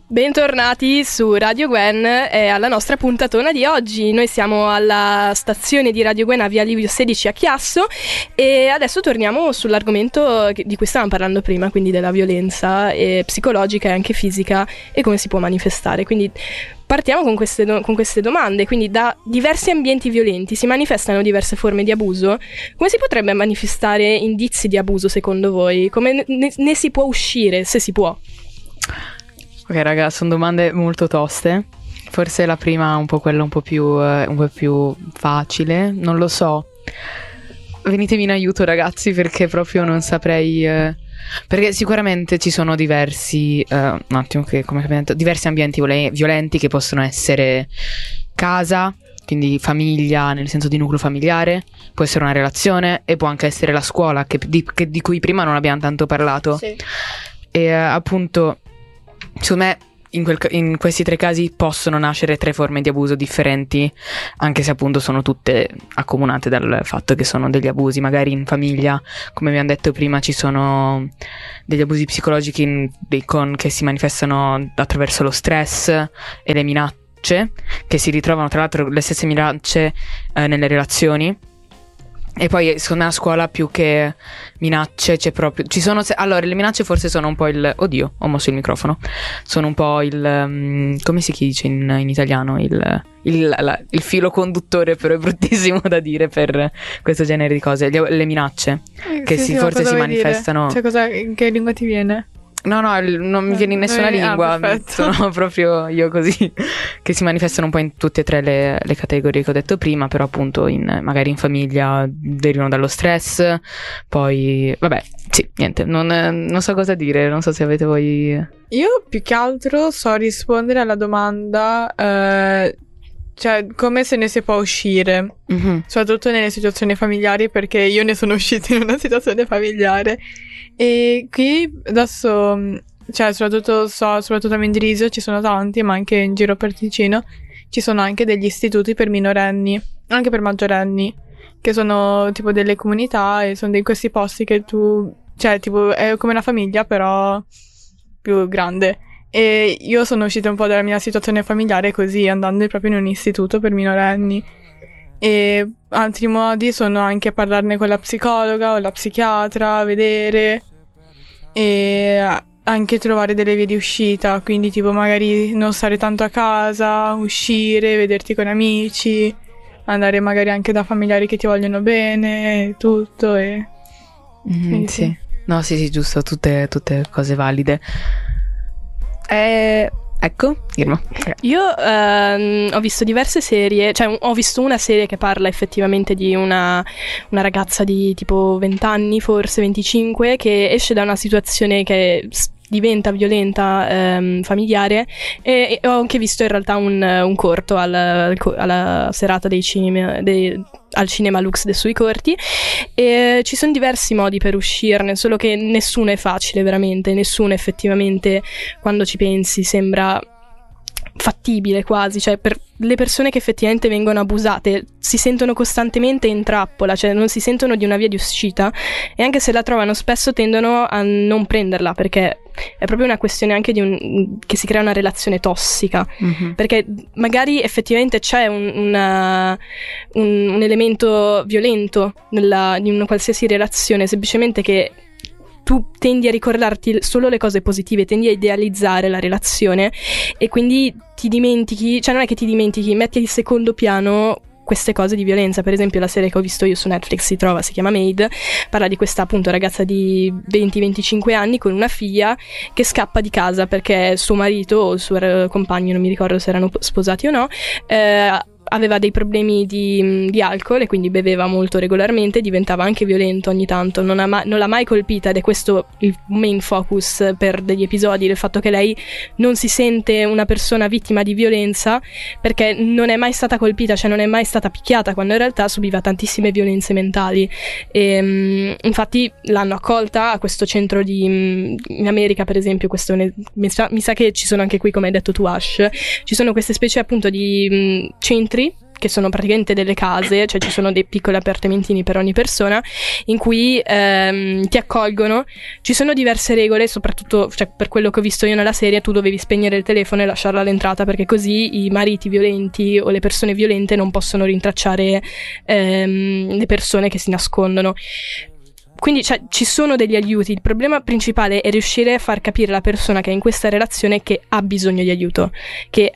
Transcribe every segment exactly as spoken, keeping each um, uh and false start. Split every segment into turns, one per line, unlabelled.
Bentornati su Radio Gwen e alla nostra puntatona di oggi. Noi siamo alla stazione di Radio Gwen a Via Livio sedici a Chiasso e adesso torniamo sull'argomento di cui stavamo parlando prima, quindi della violenza e psicologica e anche fisica e come si può manifestare. Quindi partiamo con queste, do- con queste domande. Quindi da diversi ambienti violenti si manifestano diverse forme di abuso. Come si potrebbe manifestare indizi di abuso secondo voi? Come ne, ne si può uscire, se si può?
Ok raga, sono domande molto toste. Forse la prima è un po' quella un po' più, eh, un po' più facile. Non lo so. Venitemi in aiuto ragazzi, perché proprio non saprei... Eh, perché sicuramente ci sono diversi... Eh, un attimo che come abbiamo detto, diversi ambienti vole- violenti che possono essere casa, quindi famiglia nel senso di nucleo familiare, può essere una relazione e può anche essere la scuola, che, di, che, di cui prima non abbiamo tanto parlato. Sì. E eh, appunto... Secondo me in, quel, in questi tre casi possono nascere tre forme di abuso differenti, anche se appunto sono tutte accomunate dal fatto che sono degli abusi. Magari in famiglia, come abbiamo detto prima, ci sono degli abusi psicologici in, dei con, che si manifestano attraverso lo stress e le minacce, che si ritrovano tra l'altro le stesse minacce eh, nelle relazioni. E poi secondo me a scuola più che minacce c'è proprio ci sono se- allora le minacce forse sono un po' il oddio ho mosso il microfono sono un po' il um, come si dice in, in italiano il, il, la, il filo conduttore, però è bruttissimo da dire per questo genere di cose, le, le minacce eh, che sì, si, sì, forse si manifestano
dire? Cioè cosa, in che lingua ti viene?
No, no, non mi viene in nessuna
Noi,
lingua,
ah,
sono proprio io così, che si manifestano un po' in tutte e tre le, le categorie che ho detto prima, però appunto in, magari in famiglia derivano dallo stress, poi vabbè, sì, niente, non, non so cosa dire, non so se avete voi...
Io più che altro so rispondere alla domanda... Eh, cioè, come se ne si può uscire, mm-hmm. soprattutto nelle situazioni familiari, perché io ne sono uscita in una situazione familiare. E qui adesso, cioè, soprattutto so, soprattutto a Mendrisio ci sono tanti, ma anche in giro per Ticino ci sono anche degli istituti per minorenni, anche per maggiorenni, che sono tipo delle comunità e sono di questi posti che tu, cioè, tipo, è come una famiglia, però più grande. E io sono uscita un po' dalla mia situazione familiare così, andando proprio in un istituto per minorenni. E altri modi sono anche parlarne con la psicologa o la psichiatra, vedere e anche trovare delle vie di uscita, quindi tipo magari non stare tanto a casa, uscire, vederti con amici, andare magari anche da familiari che ti vogliono bene, tutto e...
Mm, sì. sì. No, sì, sì, giusto, tutte, tutte cose valide. Eh, ecco, Irma.
Io ehm, ho visto diverse serie, cioè ho visto una serie che parla effettivamente di una, una ragazza di tipo venti anni, forse venticinque, che esce da una situazione che diventa violenta ehm, familiare e, e ho anche visto in realtà un, un corto alla, alla serata dei cinema dei, al Cinema Lux de sui corti e ci sono diversi modi per uscirne, solo che nessuno è facile veramente, nessuno effettivamente quando ci pensi sembra fattibile quasi, cioè per le persone che effettivamente vengono abusate si sentono costantemente in trappola, cioè non si sentono di una via di uscita e anche se la trovano spesso tendono a non prenderla perché è proprio una questione anche di un che si crea una relazione tossica, mm-hmm. perché magari effettivamente c'è un, una, un, un elemento violento nella, in una qualsiasi relazione, semplicemente che tu tendi a ricordarti solo le cose positive, tendi a idealizzare la relazione e quindi ti dimentichi, cioè non è che ti dimentichi, metti in secondo piano queste cose di violenza. Per esempio la serie che ho visto io su Netflix si trova, si chiama Maid, parla di questa appunto ragazza di venti venticinque anni con una figlia che scappa di casa perché suo marito o il suo compagno, non mi ricordo se erano sposati o no, eh, aveva dei problemi di, di alcol e quindi beveva molto regolarmente, diventava anche violento ogni tanto, non, ha ma- non l'ha mai colpita ed è questo il main focus per degli episodi, del fatto che lei non si sente una persona vittima di violenza perché non è mai stata colpita, cioè non è mai stata picchiata, quando in realtà subiva tantissime violenze mentali e um, infatti l'hanno accolta a questo centro di um, in America per esempio, questo ne- mi, sa- mi sa che ci sono anche qui, come hai detto tu Ash, ci sono queste specie appunto di um, centri che sono praticamente delle case, cioè ci sono dei piccoli appartamentini per ogni persona in cui ehm, ti accolgono. Ci sono diverse regole, soprattutto cioè, per quello che ho visto io nella serie, tu dovevi spegnere il telefono e lasciarlo all'entrata, perché così i mariti violenti o le persone violente non possono rintracciare ehm, le persone che si nascondono. Quindi cioè, ci sono degli aiuti. Il problema principale è riuscire a far capire alla persona che è in questa relazione che ha bisogno di aiuto, che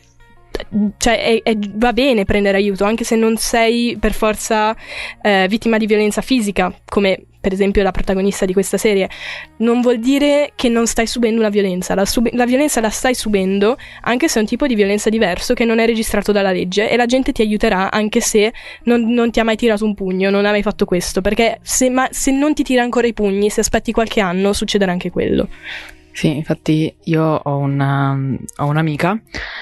cioè è, è, va bene prendere aiuto anche se non sei per forza eh, vittima di violenza fisica, come per esempio la protagonista di questa serie. Non vuol dire che non stai subendo una violenza, la, sub- la violenza la stai subendo, anche se è un tipo di violenza diverso che non è registrato dalla legge, e la gente ti aiuterà anche se non, non ti ha mai tirato un pugno, non hai mai fatto questo, perché se, ma, se non ti tira ancora i pugni, se aspetti qualche anno, succederà anche quello.
Sì, infatti io ho una, ho un'amica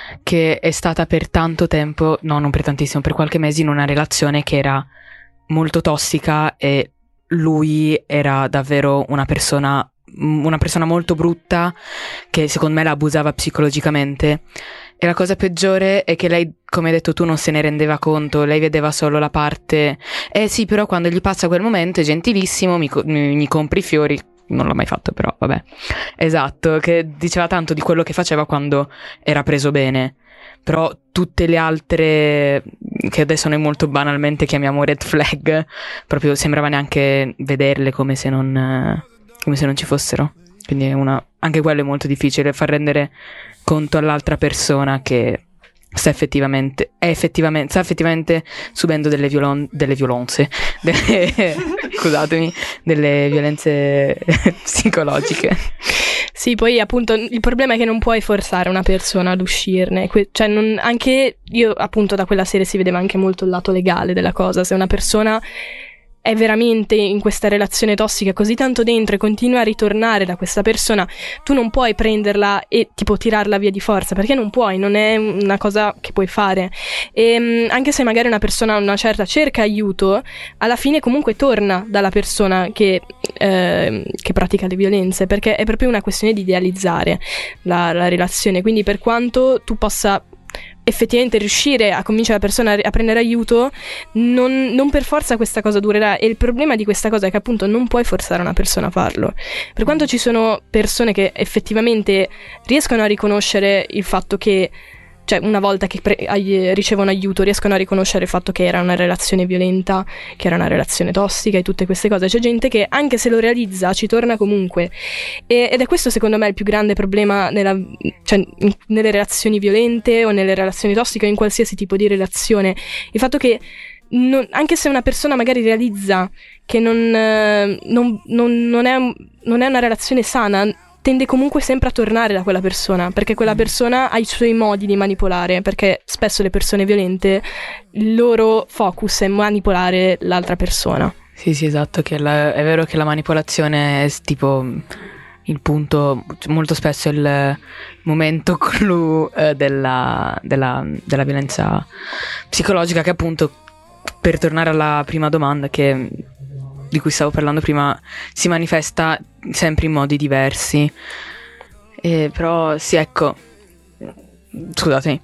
che è stata per tanto tempo, no non per tantissimo, per qualche mese in una relazione che era molto tossica, e lui era davvero una persona, una persona molto brutta che secondo me la abusava psicologicamente. E la cosa peggiore è che lei, come hai detto tu, non se ne rendeva conto, lei vedeva solo la parte, eh sì, però quando gli passa quel momento è gentilissimo, mi, mi, mi compri i fiori. Non l'ho mai fatto, però vabbè. Esatto, che diceva tanto di quello che faceva quando era preso bene. Però tutte le altre, che adesso noi molto banalmente chiamiamo red flag, proprio sembrava neanche vederle, come se non come se non ci fossero. Quindi è una, anche quello è molto difficile, far rendere conto all'altra persona che sta effettivamente, è effettivamente, sta effettivamente subendo delle, violon, delle violenze, delle, scusatemi, delle violenze psicologiche.
Sì, poi appunto il problema è che non puoi forzare una persona ad uscirne, que- cioè non, anche io appunto da quella serie si vedeva anche molto il lato legale della cosa. Se una persona è veramente in questa relazione tossica così tanto dentro e continua a ritornare da questa persona, tu non puoi prenderla e tipo tirarla via di forza, perché non puoi, non è una cosa che puoi fare. E anche se magari una persona una certa cerca aiuto, alla fine comunque torna dalla persona che, eh, che pratica le violenze, perché è proprio una questione di idealizzare la, la relazione. Quindi per quanto tu possa effettivamente riuscire a convincere la persona a prendere aiuto, non, non per forza questa cosa durerà. E il problema di questa cosa è che appunto non puoi forzare una persona a farlo. Per quanto ci sono persone che effettivamente riescono a riconoscere il fatto che, cioè una volta che pre- ricevono aiuto, riescono a riconoscere il fatto che era una relazione violenta, che era una relazione tossica e tutte queste cose. C'è gente che anche se lo realizza ci torna comunque, e, ed è questo secondo me il più grande problema nella, cioè, in, nelle relazioni violente o nelle relazioni tossiche o in qualsiasi tipo di relazione. Il fatto che non, anche se una persona magari realizza che non, non, non, non, è, non è una relazione sana, tende comunque sempre a tornare da quella persona, perché quella persona ha i suoi modi di manipolare, perché spesso le persone violente, il loro focus è manipolare l'altra persona.
Sì, sì, esatto, che la, è vero che la manipolazione è tipo il punto, molto spesso il momento clou eh, della, della, della violenza psicologica, che appunto, per tornare alla prima domanda che di cui stavo parlando prima, si manifesta sempre in modi diversi. E però sì, ecco, scusatemi,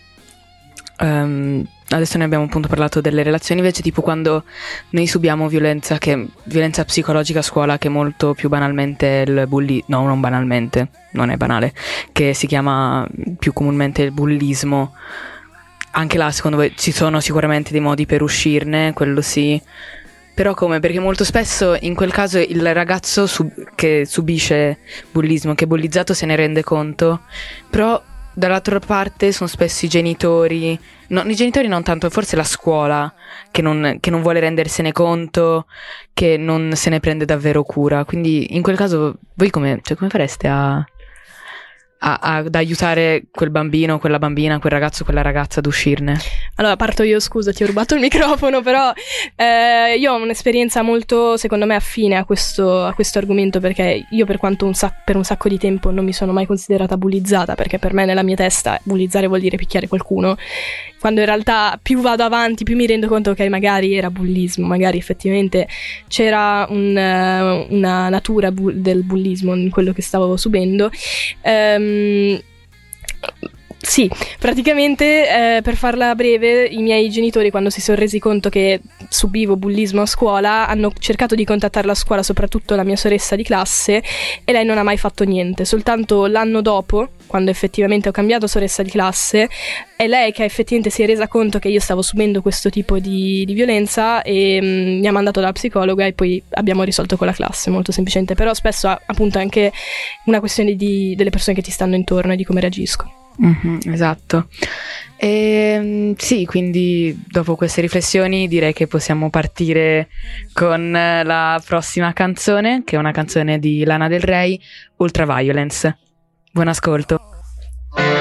um, adesso ne abbiamo appunto parlato delle relazioni, invece tipo quando noi subiamo violenza, che violenza psicologica a scuola, che molto più banalmente il bulli, no, non banalmente, non è banale, che si chiama più comunemente il bullismo. Anche là, secondo voi ci sono sicuramente dei modi per uscirne, quello sì. Però come? Perché molto spesso in quel caso il ragazzo sub- che subisce bullismo, che è bullizzato, se ne rende conto, però dall'altra parte sono spesso i genitori, no, i genitori non tanto, forse la scuola che non, che non vuole rendersene conto, che non se ne prende davvero cura. Quindi in quel caso voi come, cioè, come fareste a... A, a, ad aiutare quel bambino, quella bambina, quel ragazzo, quella ragazza ad uscirne?
Allora, parto io, scusa, ti ho rubato il microfono, però eh, io ho un'esperienza molto, secondo me, affine a questo, a questo argomento, perché io per quanto un sac- per un sacco di tempo non mi sono mai considerata bullizzata, perché per me nella mia testa bullizzare vuol dire picchiare qualcuno, quando in realtà più vado avanti più mi rendo conto che magari era bullismo, magari effettivamente c'era un, uh, una natura bu- del bullismo in quello che stavo subendo. Um, Sì, praticamente eh, per farla breve, i miei genitori, quando si sono resi conto che subivo bullismo a scuola, hanno cercato di contattare la scuola, soprattutto la mia sorella di classe, e lei non ha mai fatto niente. Soltanto l'anno dopo, quando effettivamente ho cambiato sorella di classe, è lei che effettivamente si è resa conto che io stavo subendo questo tipo di, di violenza e mh, mi ha mandato dalla psicologa e poi abbiamo risolto con la classe, molto semplicemente. Però spesso appunto è anche una questione di, delle persone che ti stanno intorno e di come reagiscono.
Mm-hmm, esatto. E, sì, quindi dopo queste riflessioni direi che possiamo partire con la prossima canzone, che è una canzone di Lana Del Rey, Ultraviolence. Buon ascolto.